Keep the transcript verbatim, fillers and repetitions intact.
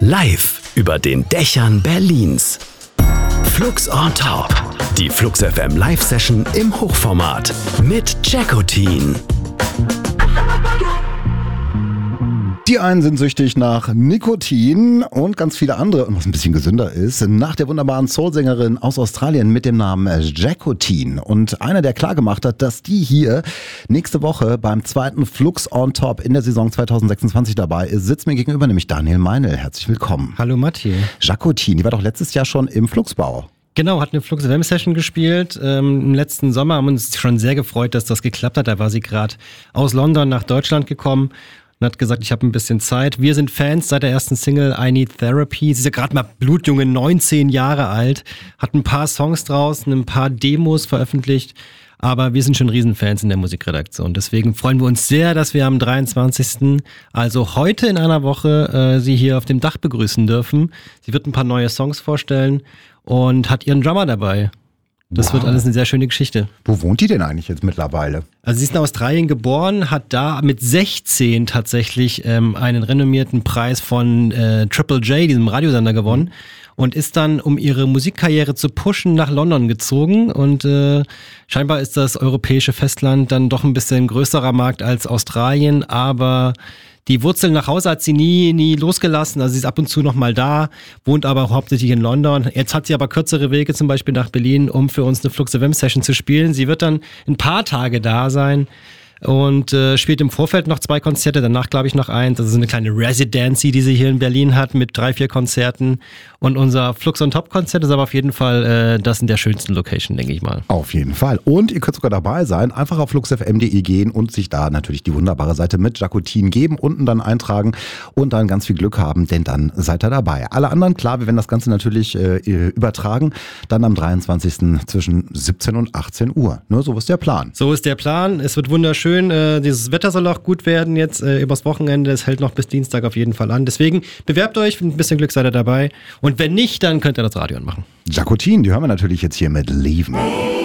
Live über den Dächern Berlins. Flux on Top. Die Flux F M Live-Session im Hochformat mit Jacotin. Die einen sind süchtig nach Nikotin und ganz viele andere, und was ein bisschen gesünder ist, nach der wunderbaren Soul-Sängerin aus Australien mit dem Namen Jacotin. Und einer, der klargemacht hat, dass die hier nächste Woche beim zweiten Flux on Top in der Saison zwanzig sechsundzwanzig dabei ist, sitzt mir gegenüber, nämlich Daniel Meinl. Herzlich willkommen. Hallo Matti. Jacotin, die war doch letztes Jahr schon im Fluxbau. Genau, hat eine Flux F M Session gespielt. Ähm, im letzten Sommer haben wir uns schon sehr gefreut, dass das geklappt hat. Da war sie gerade aus London nach Deutschland gekommen und hat gesagt, ich habe ein bisschen Zeit. Wir sind Fans seit der ersten Single I Need Therapy. Sie ist ja gerade mal blutjunge, neunzehn Jahre alt, hat ein paar Songs draußen, ein paar Demos veröffentlicht. Aber wir sind schon Riesenfans in der Musikredaktion. Deswegen freuen wir uns sehr, dass wir am dreiundzwanzigsten, also heute in einer Woche, äh, sie hier auf dem Dach begrüßen dürfen. Sie wird ein paar neue Songs vorstellen und hat ihren Drummer dabei. Das wow. wird alles eine sehr schöne Geschichte. Wo wohnt die denn eigentlich jetzt mittlerweile? Also sie ist in Australien geboren, hat da mit sechzehn tatsächlich ähm, einen renommierten Preis von äh, Triple J, diesem Radiosender, gewonnen. Mhm. Und ist dann, um ihre Musikkarriere zu pushen, nach London gezogen. Und äh, scheinbar ist das europäische Festland dann doch ein bisschen größerer Markt als Australien. Aber die Wurzeln nach Hause hat sie nie, nie losgelassen. Also sie ist ab und zu noch mal da, wohnt aber hauptsächlich in London. Jetzt hat sie aber kürzere Wege, zum Beispiel nach Berlin, um für uns eine Flux F M Session zu spielen. Sie wird dann ein paar Tage da sein. Und äh, spielt im Vorfeld noch zwei Konzerte, danach glaube ich noch eins. Das ist eine kleine Residency, die sie hier in Berlin hat mit drei, vier Konzerten. Und unser Flux on Top Konzert ist aber auf jeden Fall äh, das in der schönsten Location, denke ich mal. Auf jeden Fall. Und ihr könnt sogar dabei sein. Einfach auf flux f m punkt d e gehen und sich da natürlich die wunderbare Seite mit Jacotin geben, unten dann eintragen und dann ganz viel Glück haben, denn dann seid ihr dabei. Alle anderen, klar, wir werden das Ganze natürlich äh, übertragen, dann am dreiundzwanzigsten zwischen siebzehn und achtzehn Uhr. Ne, so ist der Plan. So ist der Plan. Es wird wunderschön. Äh, dieses Wetter soll auch gut werden jetzt äh, übers Wochenende. Es hält noch bis Dienstag auf jeden Fall an. Deswegen bewerbt euch, mit ein bisschen Glück seid ihr dabei. Und wenn nicht, dann könnt ihr das Radio anmachen. Jacotin, die hören wir natürlich jetzt hier mit Leave Me.